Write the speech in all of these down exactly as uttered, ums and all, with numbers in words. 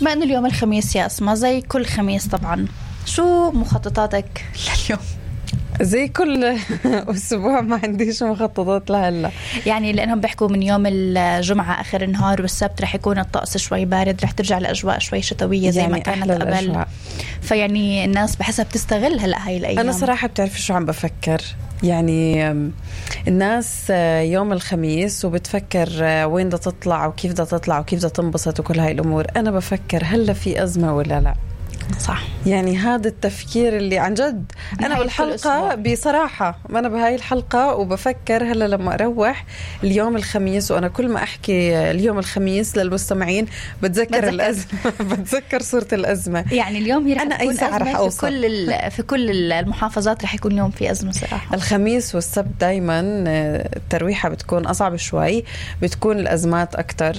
ما أنه اليوم الخميس يا أسماء زي كل خميس طبعا، شو مخططاتك لليوم؟ زي كل أسبوع ما عنديش مخططات لهلا، يعني لأنهم بيحكوا من يوم الجمعة آخر النهار والسبت رح يكون الطقس شوي بارد، رح ترجع الأجواء شوي شتوية زي يعني ما كانت قبل الأجواء. فيعني الناس بحسها بتستغل هلأ هاي الأيام. أنا صراحة بتعرف شو عم بفكر، يعني الناس يوم الخميس وبتفكر وين بدها تطلع وكيف بدها تطلع وكيف بدها تنبسط وكل هاي الأمور. أنا بفكر هلا في أزمة ولا لا؟ صح، يعني هذا التفكير اللي عن جد أنا بالحلقة بصراحة ما أنا بهاي الحلقة وبفكر هلا لما أروح اليوم الخميس، وأنا كل ما أحكي اليوم الخميس للمستمعين بتذكر, بتذكر. الأزمة بتذكر صورة الأزمة. يعني اليوم هي رح أنا أي ساعة رح أوصل في كل, في كل المحافظات رح يكون يوم في أزمة صراحة. الخميس والسبت دايما الترويحة بتكون أصعب شوي، بتكون الأزمات أكتر،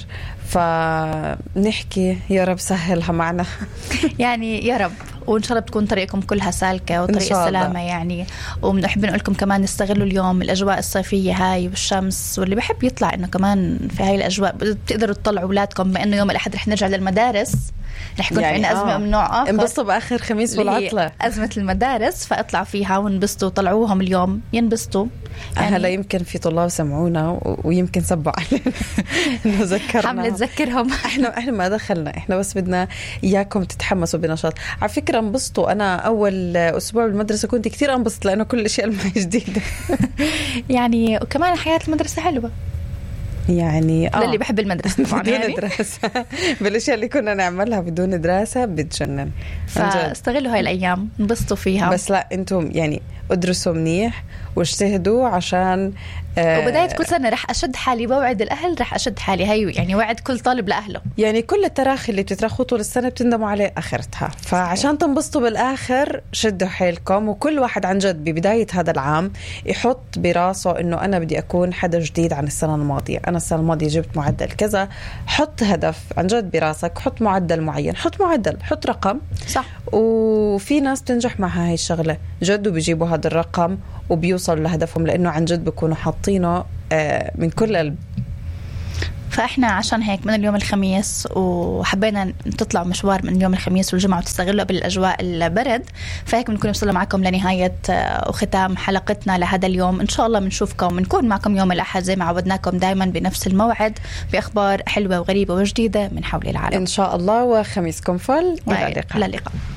فنحكي يا رب سهلها معنا. يعني يا رب، وإن شاء الله بتكون طريقكم كلها سالكة وطريق السلامة يعني. وبنحب نقول لكم كمان استغلوا اليوم الأجواء الصيفية هاي والشمس، واللي بحب يطلع إنه كمان في هاي الأجواء بتقدروا تطلعوا أولادكم، بأنه يوم الأحد رح نرجع للمدارس، رح يكون يعني في عنا أزمة من نوع آخر، انبسطوا بآخر خميس والعطلة، أزمة المدارس، فاطلعوا فيها وانبسطوا، طلعوهم اليوم ينبسطوا. يعني هلا يمكن في طلاب سمعونا ويمكن سبوا علينا نذكرنا، حملة تذكرهم. احنا احنا ما دخلنا، احنا بس بدنا اياكم تتحمسوا بنشاط. على فكرة انبسطوا، انا اول اسبوع بالمدرسة كنت كتير انبسط لانه كل الاشياء اللي معي جديدة. يعني وكمان حياة المدرسة حلوة يعني آه. للي بحب المدرسة طبعا بدون يعني. دراسة بالاشياء اللي كنا نعملها بدون دراسة بتجنن. فاستغلوا هاي الايام انبسطوا فيها، بس لا انتم يعني ادرسوا منيح واجتهدوا عشان آه وبداية كل سنة رح أشد حالي، بوعد الأهل رح أشد حالي، هاي يعني وعد كل طالب لأهله. يعني كل التراخي اللي بتترخوا طول السنة بتندموا عليه آخرتها، فعشان تنبسطوا بالآخر شدوا حيلكم، وكل واحد عن جد ببداية هذا العام يحط براسه إنه أنا بدي أكون حدا جديد عن السنة الماضية. أنا السنة الماضية جبت معدل كذا، حط هدف عن جد براسك، حط معدل معين، حط معدل، حط رقم. صح. وفي ناس بتنجح معها هاي الشغلة جد وبيجيبوا هذا الرقم وبيوصلوا لهدفهم، لأنه عن جد بيكونوا حاطينه من كل قلب. فإحنا عشان هيك من اليوم الخميس وحبينا تطلعوا مشوار من يوم الخميس والجمعة وتستغلوا بالأجواء البرد، فهيك بنكون وصلنا معكم لنهاية وختام حلقتنا لهذا اليوم. إن شاء الله بنشوفكم بنكون معكم يوم الأحد زي ما عودناكم دائما بنفس الموعد بأخبار حلوة وغريبة وجديدة من حول العالم إن شاء الله، وخميسكم فل. إلى اللقاء.